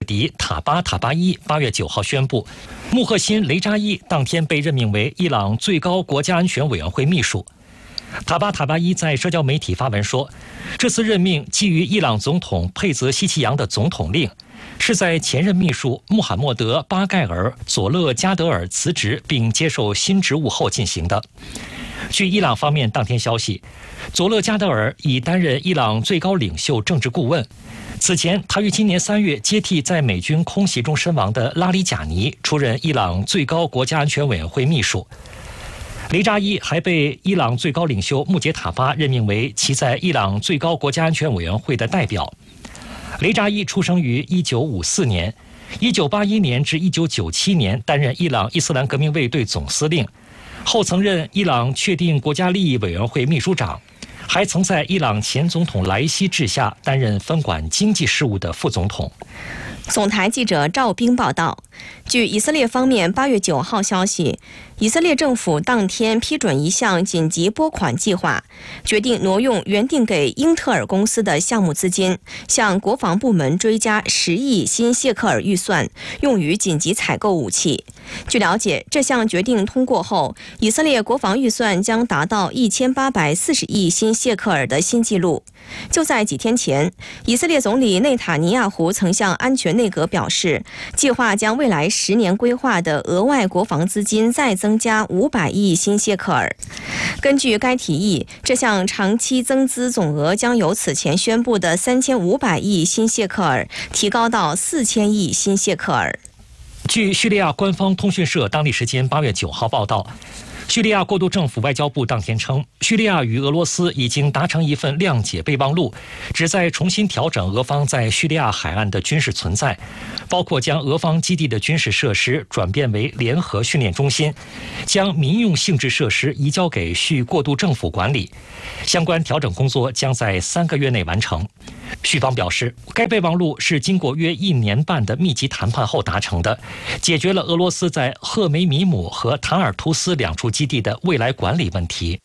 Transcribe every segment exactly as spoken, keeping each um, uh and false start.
迪塔巴塔巴伊八月九号宣布，穆赫辛雷扎伊当天被任命为伊朗最高国家安全委员会秘书。塔巴塔巴伊在社交媒体发文说，这次任命基于伊朗总统佩泽希奇扬的总统令，是在前任秘书穆罕默德·巴盖尔·佐勒加德尔辞职并接受新职务后进行的。据伊朗方面当天消息，佐勒加德尔已担任伊朗最高领袖政治顾问。此前，他于今年三月接替在美军空袭中身亡的拉里贾尼出任伊朗最高国家安全委员会秘书。雷扎伊还被伊朗最高领袖穆杰塔巴任命为其在伊朗最高国家安全委员会的代表。雷扎伊出生于一九五四年，一九八一年至一九九七年担任伊朗伊斯兰革命卫队总司令，后曾任伊朗确定国家利益委员会秘书长，还曾在伊朗前总统莱西治下担任分管经济事务的副总统。 总台记者赵冰报道，据以色列方面八月九号消息，以色列政府当天批准一项紧急拨款计划，决定挪用原定给英特尔公司的项目资金，向国防部门追加十亿新谢克尔预算，用于紧急采购武器。据了解，这项决定通过后，以色列国防预算将达到一千八百四十亿新谢克尔的新纪录。就在几天前，以色列总理内塔尼亚胡曾向安全内阁表示，计划将未来十年规划的额外国防资金再增加五百亿新谢克尔。根据该提议，这项长期增资总额将由此前宣布的三千五百亿新谢克尔提高到四千亿新谢克尔。 据叙利亚官方通讯社当地时间八月九号报道，叙利亚过渡政府外交部当天称，叙利亚与俄罗斯已经达成一份谅解备忘录，旨在重新调整俄方在叙利亚海岸的军事存在，包括将俄方基地的军事设施转变为联合训练中心，将民用性质设施移交给叙过渡政府管理。相关调整工作将在三个月内完成。叙方表示，该备忘录是经过约一年半的密集谈判后达成的，解决了俄罗斯在赫梅米姆和塔尔图斯两处基地的未来管理问题。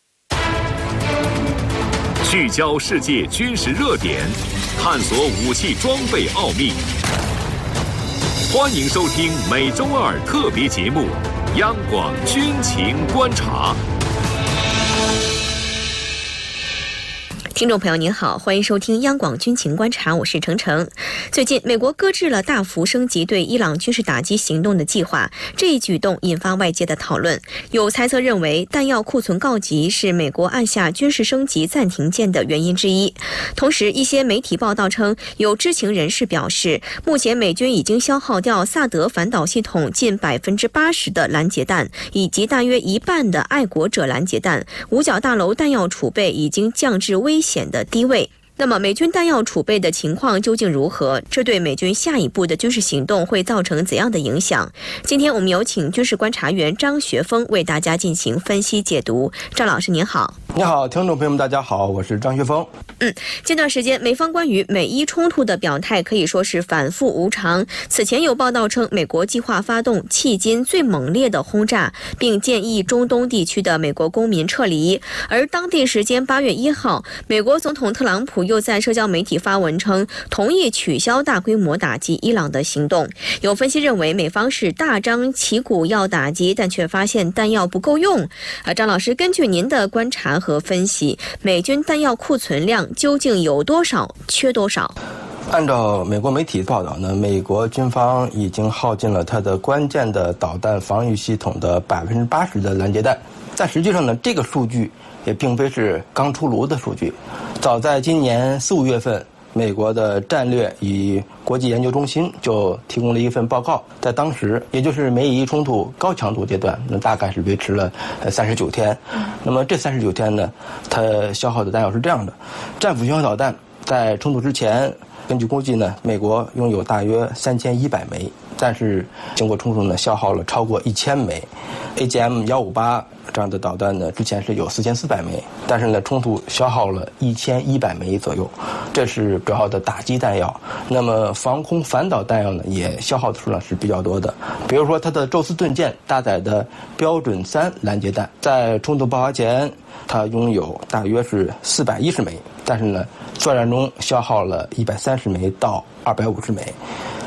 聚焦世界军事热点，探索武器装备奥秘。欢迎收听每周二特别节目《央广军情观察》。 听众朋友您好，欢迎收听央广军情观察，我是程程。最近美国搁置了大幅升级对伊朗军事打击行动的计划，这一举动引发外界的讨论。有猜测认为，弹药库存告急是美国按下军事升级暂停键的原因之一。同时，一些媒体报道称，有知情人士表示，目前美军已经消耗掉萨德反导系统近百分之八十的拦截弹，以及大约一半的爱国者拦截弹，五角大楼弹药储备已经降至危险显的低位。那么美军弹药储备的情况究竟如何？这对美军下一步的军事行动会造成怎样的影响？今天我们有请军事观察员张学峰为大家进行分析解读。张老师您好。 你好，听众朋友们大家好，我是张学峰。 嗯，这段时间美方关于美伊冲突的表态可以说是反复无常。此前有报道称，美国计划发动迄今最猛烈的轰炸，并建议中东地区的美国公民撤离。而当地时间八月一号，美国总统特朗普又在社交媒体发文称，同意取消大规模打击伊朗的行动。有分析认为，美方是大张旗鼓要打击，但却发现弹药不够用。而张老师，根据您的观察和分析，美军弹药库存量究竟有多少，缺多少？ 按照美国媒体报道呢，美国军方已经耗尽了它的关键的导弹防御系统的百分之八十的拦截弹。但实际上呢，这个数据也并非是刚出炉的数据。早在今年四五月份，美国的战略与国际研究中心就提供了一份报告，在当时，也就是美以冲突高强度阶段，那大概是维持了三十九天。那么这三十九天呢，它消耗的弹药是这样的：战斧巡航导弹在冲突之前，根据估计呢，美国拥有大约三千一百枚，但是经过冲突呢，消耗了超过一千枚。A G M 一五八这样的导弹呢，之前是有四千四百枚，但是呢，冲突消耗了一千一百枚左右，这是主要的打击弹药。那么防空反导弹药呢，也消耗的数量是比较多的。比如说，它的宙斯盾舰搭载的标准三拦截弹，在冲突爆发前，它拥有大约是四百一十枚，但是呢，作战中消耗了一百三十枚到二百五十枚。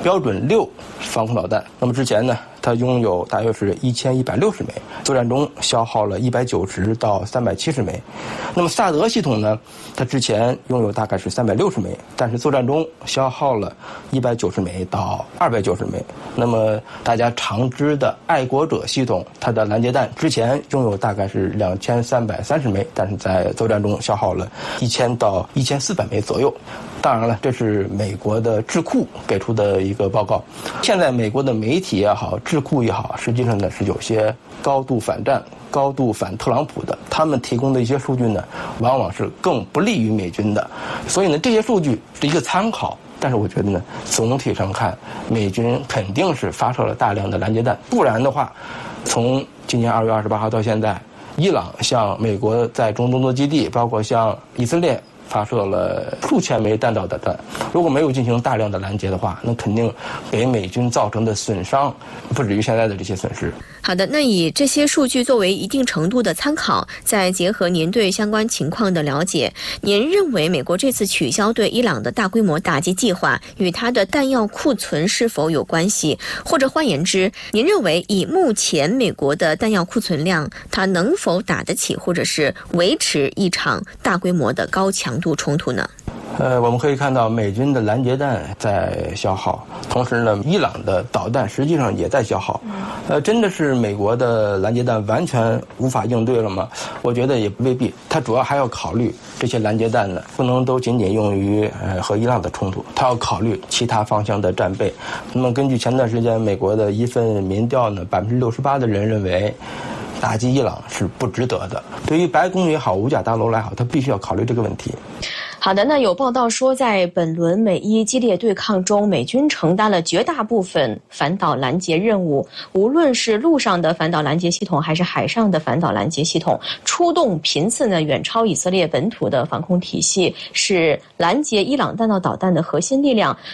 标准六防空导弹。那么之前呢，它拥有大约是一千一百六十枚，作战中消耗了一百九十到三百七十枚。那么萨德系统呢，它之前拥有大概是三百六十枚，但是作战中消耗了一百九十枚到二百九十枚。那么大家常知的爱国者系统，它的拦截弹之前拥有大概是两千三百三十枚，但是在作战中消耗了一千到一千四百枚左右。当然了，这是美国的智库给出的一个报告。现在美国的媒体也好，智库也好，实际上呢是有些高度反战、高度反特朗普的，他们提供的一些数据呢，往往是更不利于美军的。所以呢，这些数据是一个参考。但是我觉得呢，总体上看，美军肯定是发射了大量的拦截弹，不然的话，从今年二月二十八号到现在，伊朗向美国在中东的基地，包括向以色列发射了数千枚弹道导弹，如果没有进行大量的拦截的话，那肯定给美军造成的损伤不止于现在的这些损失。 好的，那以这些数据作为一定程度的参考，再结合您对相关情况的了解，您认为美国这次取消对伊朗的大规模打击计划与它的弹药库存是否有关系？或者换言之，您认为以目前美国的弹药库存量，它能否打得起或者是维持一场大规模的高强度冲突呢？ 呃，我们可以看到美军的拦截弹在消耗，同时呢，伊朗的导弹实际上也在消耗。呃，真的是美国的拦截弹完全无法应对了吗？我觉得也未必。它主要还要考虑这些拦截弹呢，不能都仅仅用于呃和伊朗的冲突，它要考虑其他方向的战备。那么根据前段时间美国的一份民调呢，百分之六十八的人认为打击伊朗是不值得的。对于白宫也好，五角大楼来好，他必须要考虑这个问题。 好的，那有报道说，在本轮美伊激烈对抗中，美军承担了绝大部分反导拦截任务，无论是陆上的反导拦截系统，还是海上的反导拦截系统，出动频次呢远超以色列本土的防空体系，是拦截伊朗弹道导弹的核心力量。